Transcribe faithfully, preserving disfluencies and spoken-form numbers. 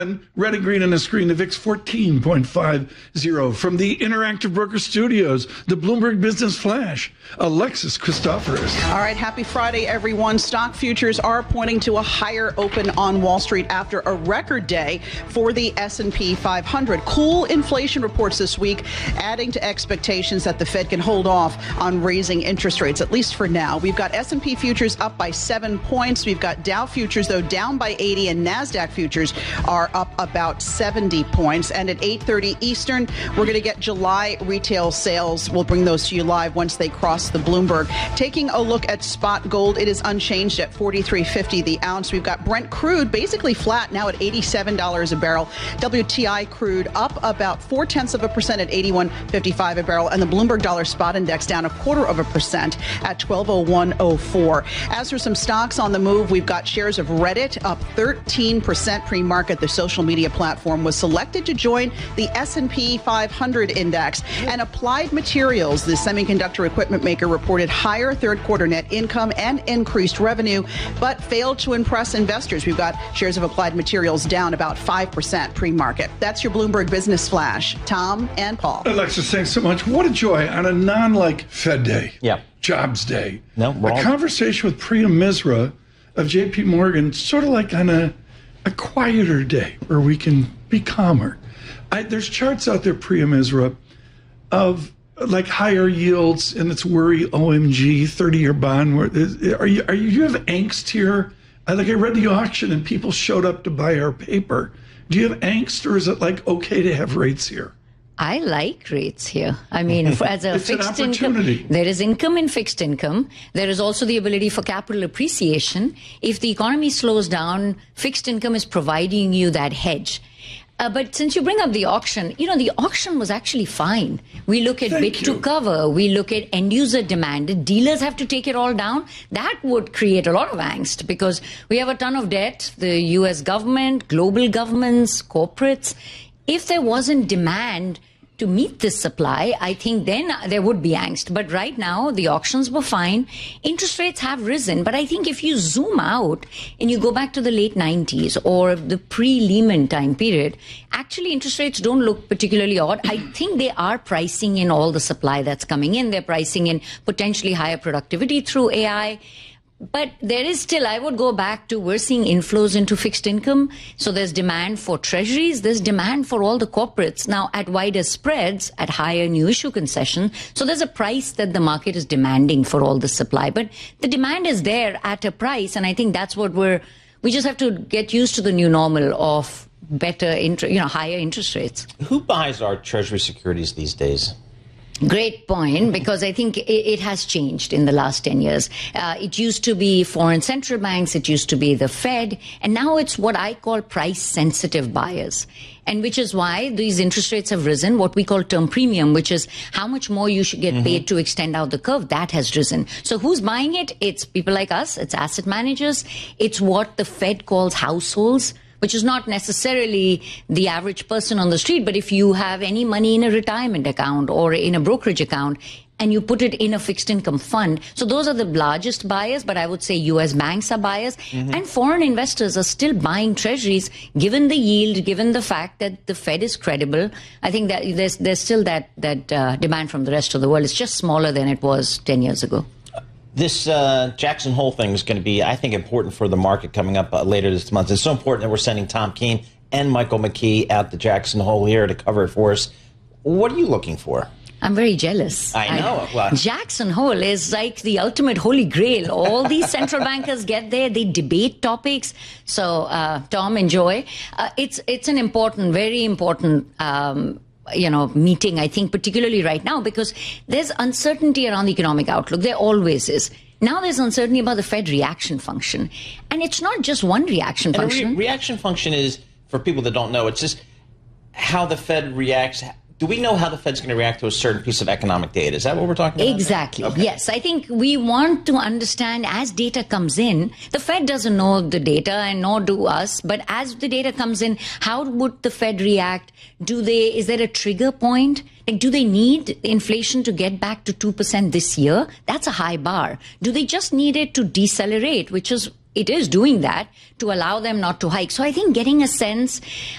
Red and green on the screen, the V I X fourteen point five zero. From the Interactive Broker Studios, the Bloomberg Business Flash, Alexis Christoforous. All right, happy Friday, everyone. Stock futures are pointing to a higher open on Wall Street after a record day for the S and P five hundred. Cool inflation reports this week, adding to expectations that the Fed can hold off on raising interest rates, at least for now. We've got S and P futures up by seven points. We've got Dow futures, though, down by eighty, and NASDAQ futures are up about seventy points. And at eight thirty Eastern, we're going to get July retail sales. We'll bring those to you live once they cross the Bloomberg. Taking a look at spot gold, it is unchanged at forty-three fifty the ounce. We've got Brent crude basically flat now at eighty-seven dollars a barrel. W T I crude up about four tenths of a percent at eighty-one fifty-five a barrel. And the Bloomberg dollar spot index down a quarter of a percent at twelve oh one oh four. As for some stocks on the move, we've got shares of Reddit up thirteen percent pre-market. The social media platform was selected to join the S and P five hundred index. And Applied Materials, the semiconductor equipment maker, reported higher third quarter net income and increased revenue, but failed to impress investors. We've got shares of Applied Materials down about five percent pre-market. That's your Bloomberg Business Flash. Tom and Paul. Alexis, thanks so much. What a joy on a non-like Fed day. Yeah. Jobs day. No, wrong. A conversation with Priya Misra of J P Morgan, sort of like on a a quieter day where we can be calmer. I, there's charts out there, Priya Misra, of like higher yields, and it's worry, O M G, thirty-year bond. Where, are you, are you, you have angst here? I, like I read the auction and people showed up to buy our paper. Do you have angst, or is it like okay to have rates here? I like rates here. I mean, as a it's fixed an opportunity. income, there is income in fixed income. There is also the ability for capital appreciation. If the economy slows down, fixed income is providing you that hedge. Uh, but since you bring up the auction, you know, the auction was actually fine. We look at Thank bid you. to cover. We look at end user demand. Did dealers have to take it all down? That would create a lot of angst because we have a ton of debt. The U S government, global governments, corporates. If there wasn't demand to meet this supply, I think then there would be angst. But right now, the auctions were fine. Interest rates have risen. But I think if you zoom out and you go back to the late nineties or the pre-Lehman time period, actually interest rates don't look particularly odd. I think they are pricing in all the supply that's coming in. They're pricing in potentially higher productivity through A I. But there is still, I would go back to, we're seeing inflows into fixed income. So there's demand for treasuries. There's demand for all the corporates now at wider spreads, at higher new issue concession. So there's a price that the market is demanding for all the supply. But the demand is there at a price. And I think that's what we're, we just have to get used to the new normal of better, inter, you know, higher interest rates. Who buys our treasury securities these days? Great point, because I think it, it has changed in the last ten years. Uh, it used to be foreign central banks, it used to be the Fed, and now it's what I call price-sensitive buyers. And which is why these interest rates have risen, what we call term premium, which is how much more you should get mm-hmm. paid to extend out the curve. That has risen. So who's buying it? It's people like us, it's asset managers, it's what the Fed calls households, which is not necessarily the average person on the street. But if you have any money in a retirement account or in a brokerage account and you put it in a fixed income fund, so those are the largest buyers, but I would say U S banks are buyers. Mm-hmm. And foreign investors are still buying treasuries, given the yield, given the fact that the Fed is credible. I think that there's, there's still that, that uh, demand from the rest of the world. It's just smaller than it was ten years ago. This uh, Jackson Hole thing is going to be, I think, important for the market coming up uh, later this month. It's so important that we're sending Tom Keene and Michael McKee out to Jackson Hole here to cover it for us. What are you looking for? I'm very jealous. I know. I, well, Jackson Hole is like the ultimate holy grail. All these central bankers get there. They debate topics. So, uh, Tom, enjoy. Uh, it's it's an important, very important um you know, meeting, I think, particularly right now, because there's uncertainty around the economic outlook. There always is. Now there's uncertainty about the Fed reaction function. And it's not just one reaction and function. A re- reaction function is, for people that don't know, it's just how the Fed reacts. Do we know how the Fed's going to react to a certain piece of economic data? Is that what we're talking about? Exactly. Okay. Yes. I think we want to understand as data comes in, the Fed doesn't know the data and nor do us, but as the data comes in, how would the Fed react? Do they, is there a trigger point? Like, do they need inflation to get back to two percent this year? That's a high bar. Do they just need it to decelerate, which is it is doing that to allow them not to hike. So I think getting a sense,